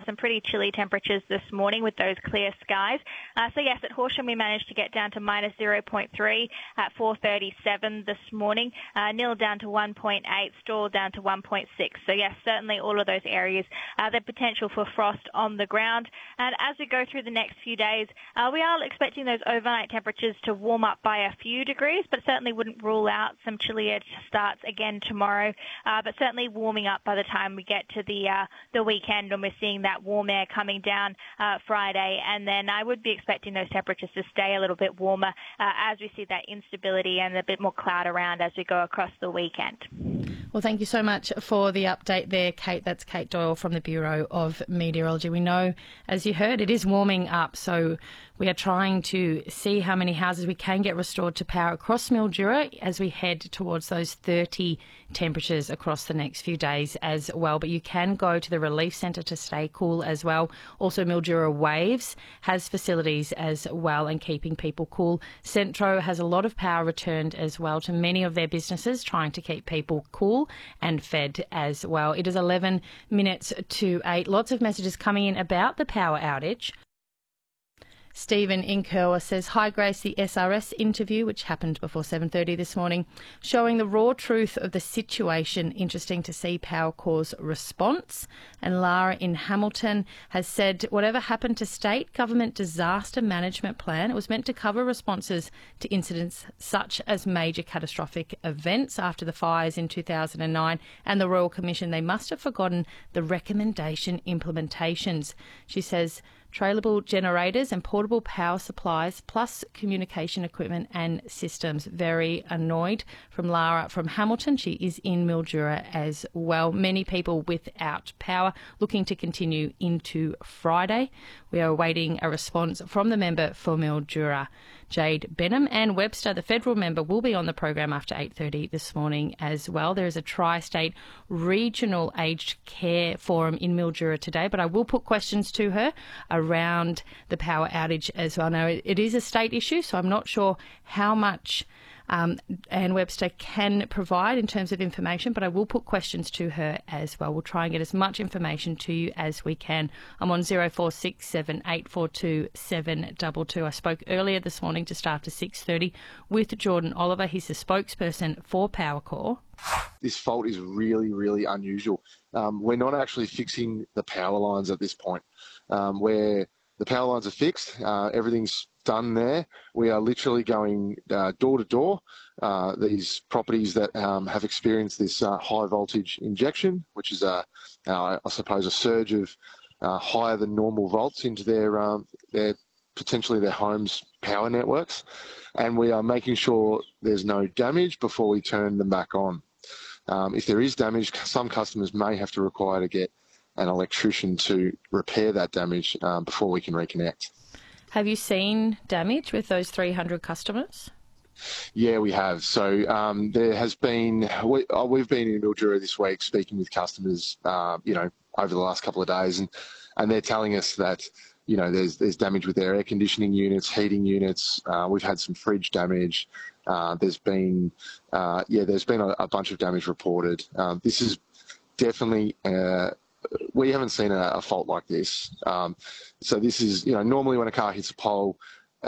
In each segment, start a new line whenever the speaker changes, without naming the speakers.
some pretty chilly temperatures this morning with those clear skies. So yes, at Horsham we managed to get down to minus 0.3 at 4:37 this morning. Nil down to 1.8, Stawell down to 1.6. So yes, certainly all of those areas, the potential for frost on the ground. And as we go through the next few days, we are expecting those overnight temperatures to warm up by a few degrees, but certainly wouldn't rule out some chillier starts again tomorrow. But certainly warming up by the time we get to the weekend, when we're seeing that warm air coming down Friday. And then I would be expecting those temperatures to stay a little bit warmer as we see that instability and a bit more cloud around as we go across the weekend.
Well, thank you so much for the update there, Kate. That's Kate Doyle from the Bureau of Meteorology. We know, as you heard, it is warming up, so we are trying to see how many houses we can get restored to power across Mildura as we head towards those 30 temperatures across the next few days as well. But you can go to the Relief Centre to stay cool as well. Also, Mildura Waves has facilities as well and keeping people cool. Centro has a lot of power returned as well to many of their businesses, trying to keep people cool and fed as well. It is 11 minutes to 8. Lots of messages coming in about the power outage. Stephen in Kerwa says, "Hi Grace, the SRS interview, which happened before 7:30 this morning, showing the raw truth of the situation. Interesting to see Powercor's response." And Lara in Hamilton has said, "Whatever happened to State Government Disaster Management Plan, it was meant to cover responses to incidents such as major catastrophic events after the fires in 2009 and the Royal Commission. They must have forgotten the recommendation implementations." She says, "Trailable generators and portable power supplies, plus communication equipment and systems." Very annoyed from Lara from Hamilton. She is in Mildura as well. Many people without power, looking to continue into Friday. We are awaiting a response from the member for Mildura, Jade Benham. And Webster, the federal member, will be on the program after 8:30 this morning as well. There is a tri-state regional aged care forum in Mildura today, but I will put questions to her around the power outage as well. Now, it is a state issue, so I'm not sure how much Anne Webster can provide in terms of information, but I will put questions to her as well. We'll try and get as much information to you as we can. I'm on 0467 842 722. I spoke earlier this morning, just after 6:30, with Jordan Oliver. He's the spokesperson for Powercor.
This fault is really, really unusual. We're not actually fixing the power lines at this point. Where the power lines are fixed, everything's done there. We are literally going door to door. These properties that have experienced this high voltage injection, which is I suppose a surge of higher than normal volts into their potentially their home's power networks, and we are making sure there's no damage before we turn them back on. If there is damage, some customers may have to require to get an electrician to repair that damage before we can reconnect.
Have you seen damage with those 300 customers?
Yeah, we have. So there has been, we've been in Mildura this week speaking with customers, over the last couple of days, and they're telling us that, there's damage with their air conditioning units, heating units. We've had some fridge damage. There's been a bunch of damage reported. This is definitely, we haven't seen a fault like this. So this is, normally when a car hits a pole,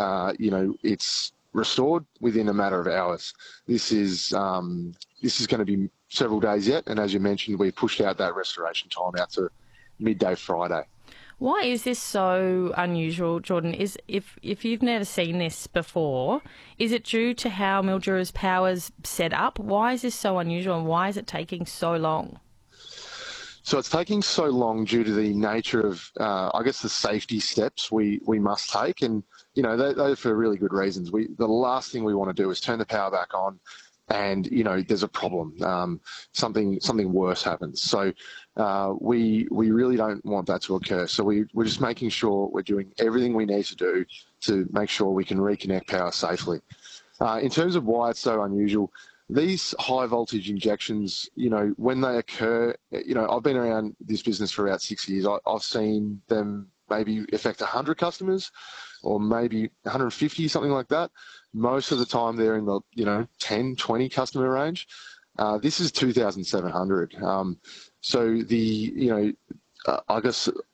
it's restored within a matter of hours. This is going to be several days yet, and as you mentioned, we pushed out that restoration time out to midday Friday.
Why is this so unusual, Jordan? If you've never seen this before, is it due to how Mildura's power's set up? Why is this so unusual, and why is it taking so long?
So it's taking so long due to the nature of, the safety steps we must take. And, they're for really good reasons. The last thing we want to do is turn the power back on and, there's a problem. Something worse happens. So we really don't want that to occur. So we're just making sure we're doing everything we need to do to make sure we can reconnect power safely. In terms of why it's so unusual, these high voltage injections, when they occur, I've been around this business for about 6 years. I've seen them maybe affect 100 customers or maybe 150, something like that. Most of the time they're in the, 10, 20 customer range. This is 2,700. So